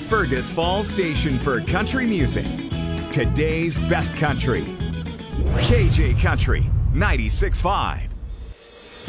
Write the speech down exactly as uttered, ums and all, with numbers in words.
Fergus Falls station for country music. Today's best country. K J Country ninety-six point five.